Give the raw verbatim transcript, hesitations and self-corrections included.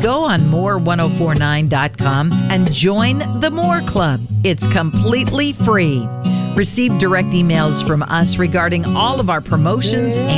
Go on more ten forty-nine dot com and join the More Club. It's completely free. Receive direct emails from us regarding all of our promotions